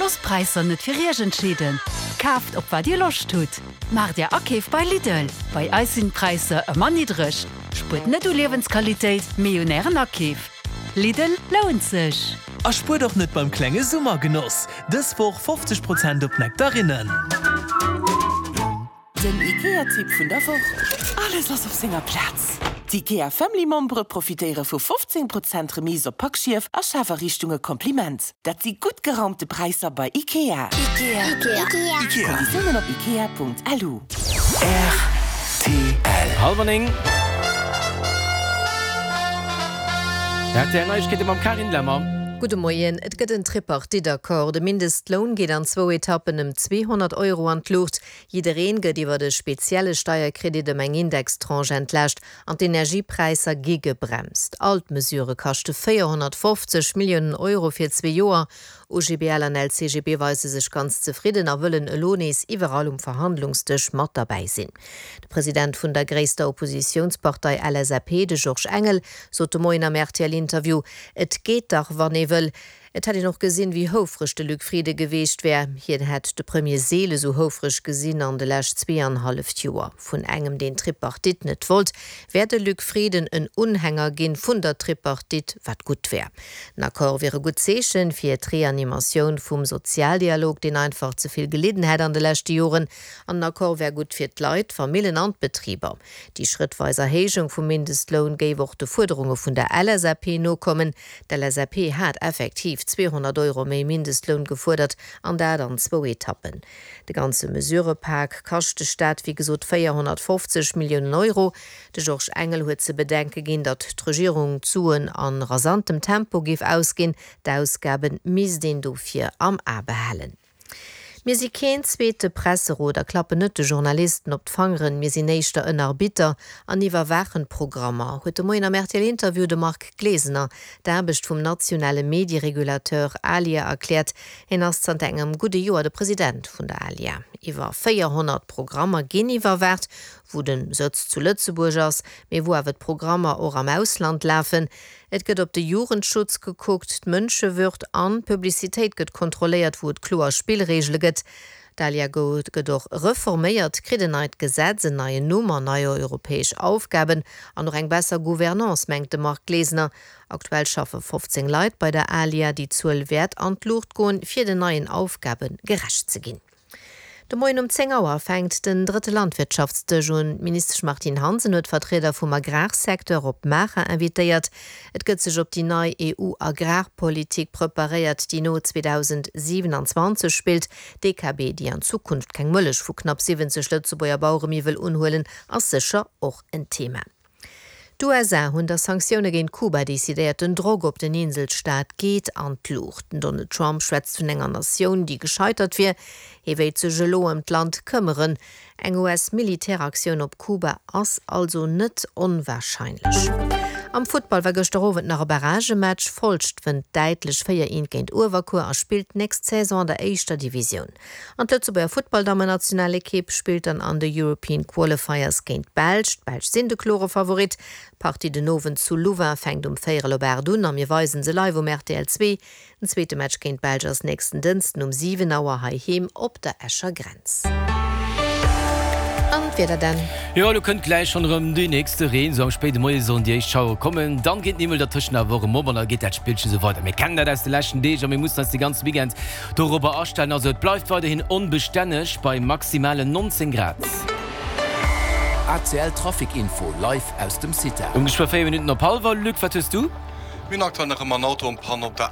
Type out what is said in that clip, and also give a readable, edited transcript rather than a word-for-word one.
Großpreiser net fir Regenschäden. Kaft op wat Dir loch tut. Mar der Akeef bei Lidl. Bei Eisenpreise ëmmer nidrech. Sput net du Lebensqualität millionären Akeef. Lidl lohnt sich. A spur doch net beim klenge Summergenuss. Das woch 50% op Nektarinnen. Den IKEA-Tipp vun der Woche. Alles was auf senger Platz. Die IKEA Family Membre profitieren vu 15% Remise op Packschief a Schaferrichtunge Kompliment. Dat sie gut geraumte Preise bei IKEA. IKEA. Konditionen op ikea.lu. RTL. Halberning. RTL, ich geht am Karin Lämmer. Gute Morgen, et gëtt en Tripartidakord. De Mindestlohn geht an 2 Etappen um 200 € an die Luft. Jidereen gëtt iwwer de spezielle Steuerkredit dem eng Indextranche entlächt an d'Energiepreiser gegebremst. Altmesure kachte 450 Millionen € fir 2 Joer. UGBL an LCGB weise sech ganz zufrieden a wëllen e Lohnis iwwerall Verhandlungstisch mat dabei sinn. De Präsident vun der gréisster Oppositionspartei LSAP, de George Engel, sote moin am RTL-Interview, et geht doch wann will. Et hat noch gesinn, wie houfrisch de Luc Friede geweest wär. Hier hat de Premier Seele so houfrisch gesinn an de lächt 2,5 Joer. Vun engem den Tripartit net wollt, wär de Luc Frieden en Unhänger ginn vun der Tripartit wat gut wär. Nakor wäre gut sechen fir Reanimationun vum Sozialdialog, den einfach zuviel gelitten hat an de lächte Joren. An Nakor wär gut fir d'Leit, Familien an Betrieber. Die schrittweiser Heechung vum Mindestlohn géi och de Forderungen vun der LSAP no kommen. Der LSAP hat effektiv 200 € méi Mindestlohn gefordert, an der dann 2 Etappen. De ganze Mesurepark kaschte Staat wie gesot 450 Millionen €. De George Engel huet ze bedenke ginn, dat d'Regierung zuen an rasantem Tempo gif ausgin, d'Ausgaben mis den dofir am Abehalen. Mir si kein zweete Pressero, da klappe nëtte Journalisten op d'Fangeren, mir si neichter en Arbiter an iwwer Wachenprogrammer. Huet moin am RTL-Interview de Mark Glesener, d'Erbecht vum nationale Mediregulateur Alia erklärt, en ass zant engem gute Joer de Präsident vun der Alia. Iwer 400 Programmer ginn iwwerwert, wo den Sitz zu Lützeburg ass, méi wo awer d'Programmer or am Ausland läfen. Et gëtt op de Jugendschutz geguckt, d'Mënsche wird an, Publizitéit gëtt kontrolliert, wo d kloer Spielregel gëtt. Dalia gëtt doch reforméiert, krideneit Gesetze, neie Nummer, neue europäesch Aufgaben, an noch eng besser Gouvernance mengt de Mark Glesener. Aktuell schaffe 15 Leiit bei der Alia, die zuel Wert an d'Lucht goen, fir de neuen Aufgaben gerecht ze ginn. De Moin 10 Auer fängt den dritte Landwirtschaftsdejun. Minister Martin Hansen huet Vertreter vum Agrarsektor op Macher invitéiert. Et gëtt sech op die neue EU-Agrarpolitik preparéiert, die no 2027 spielt. DKB, die an Zukunft keng Mëllech vu knapp 70 Lützeburger Bauermiwel unholen, as sicher och en Thema. USA hunn der Sanktione gegen Kuba desideiert den Drog op den Inselstaat geht an d'Lucht. Donald Trump schwätzt vun enger Nation, die gescheitert wie, wéi ze gelo am Land këmmeren. Eng US-Militäraktion op Kuba ass also net onwahrscheinlich. Am Football war gesterowen nach a Barragematch folcht wenn deitlech 4-1 géint Uwerkur er spielt nächst Saison der Eischter Division. An Lützeburger Footballdame-nationale Equipe spielt dann an de European Qualifiers géint Belsch. Belsch sind de klore Favorit. Partie de Noven zu Louvain fängt 4 Loberdun, am je weisen se live RTL 2. Den zweite Match géint Belgers nächsten Diensten 7 Auer heim op der Escher Grenz. Dann. Ja, du könnt gleich schon die nächste Reden so am späten Morgen die ich schaue kommen, dann geht niemand dazwischen eine Woche morgen, dann geht das Spielchen so weiter. Wir kennen das die letzten Tage, aber wir müssen das die ganze Weekend darüber erstellen. Also es bleibt weiterhin unbeständig bei maximalen 19 Grad. ACL Traffic-Info live aus dem City. Ungefähr 4 Minuten auf halb, Luc, was tust du? Min aktuell nach einem Auto und Pan op der